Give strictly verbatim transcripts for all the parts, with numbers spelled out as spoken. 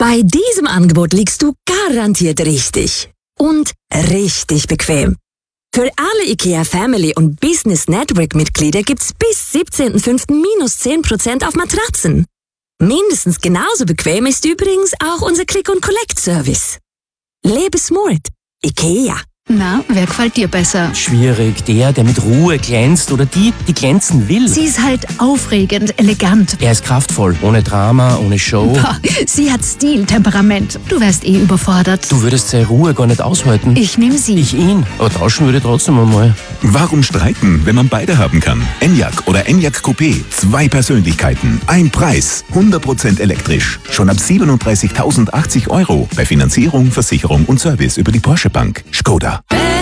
Bei diesem Angebot liegst du garantiert richtig. Und richtig bequem. Für alle IKEA Family und Business Network Mitglieder gibt's bis siebzehnten fünften minus zehn Prozent auf Matratzen. Mindestens genauso bequem ist übrigens auch unser Click-and-Collect-Service. Lebe smart. IKEA. Na, wer gefällt dir besser? Schwierig. Der, der mit Ruhe glänzt oder die, die glänzen will. Sie ist halt aufregend, elegant. Er ist kraftvoll, ohne Drama, ohne Show. Boah, sie hat Stil, Temperament. Du wärst eh überfordert. Du würdest seine Ruhe gar nicht aushalten. Ich nehm sie. Ich ihn. Aber tauschen würde trotzdem einmal. Warum streiten, wenn man beide haben kann? Enyaq oder Enyaq Coupé. Zwei Persönlichkeiten, ein Preis. hundert Prozent elektrisch. Schon ab siebenunddreißigtausendachtzig Euro. Bei Finanzierung, Versicherung und Service über die Porsche Bank. Skoda.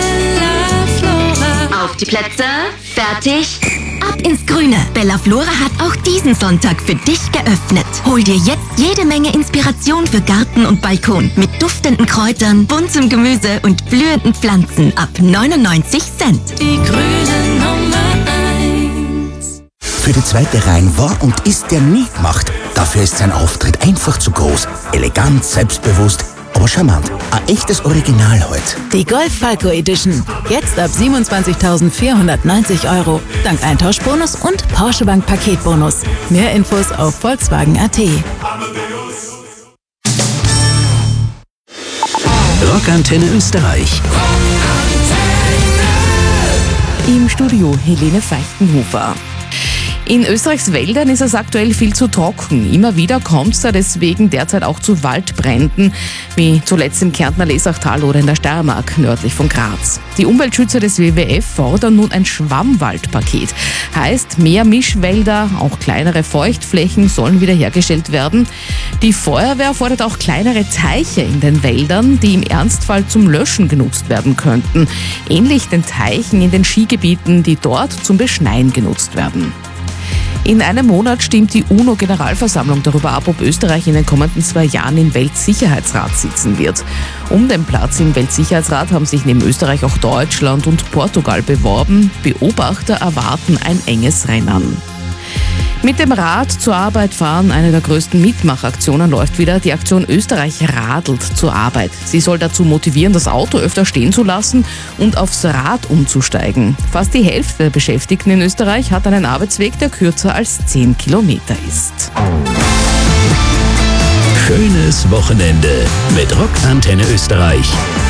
Auf die Plätze, fertig, ab ins Grüne. Bella Flora hat auch diesen Sonntag für dich geöffnet. Hol dir jetzt jede Menge Inspiration für Garten und Balkon mit duftenden Kräutern, buntem Gemüse und blühenden Pflanzen ab neunundneunzig Cent. Die Grünen Nummer eins. Für die zweite Reihe war und ist der nie gemacht. Dafür ist sein Auftritt einfach zu groß. Elegant, selbstbewusst, aber charmant. Ein echtes Original heute. Die Golf Falco Edition. Jetzt ab siebenundzwanzigtausendvierhundertneunzig Euro. Dank Eintauschbonus und Porsche Bank Paketbonus. Mehr Infos auf Volkswagen punkt at. Rockantenne Österreich. Im Studio Helene Feichtenhofer. In Österreichs Wäldern ist es aktuell viel zu trocken. Immer wieder kommt es da deswegen derzeit auch zu Waldbränden, wie zuletzt im Kärntner Lesachtal oder in der Steiermark nördlich von Graz. Die Umweltschützer des W W F fordern nun ein Schwammwaldpaket. Heißt, mehr Mischwälder, auch kleinere Feuchtflächen sollen wiederhergestellt werden. Die Feuerwehr fordert auch kleinere Teiche in den Wäldern, die im Ernstfall zum Löschen genutzt werden könnten. Ähnlich den Teichen in den Skigebieten, die dort zum Beschneien genutzt werden. In einem Monat stimmt die UNO-Generalversammlung darüber ab, ob Österreich in den kommenden zwei Jahren im Weltsicherheitsrat sitzen wird. Um den Platz im Weltsicherheitsrat haben sich neben Österreich auch Deutschland und Portugal beworben. Beobachter erwarten ein enges Rennen. Mit dem Rad zur Arbeit fahren, eine der größten Mitmachaktionen, läuft wieder. Die Aktion Österreich radelt zur Arbeit. Sie soll dazu motivieren, das Auto öfter stehen zu lassen und aufs Rad umzusteigen. Fast die Hälfte der Beschäftigten in Österreich hat einen Arbeitsweg, der kürzer als zehn Kilometer ist. Schönes Wochenende mit Rockantenne Österreich.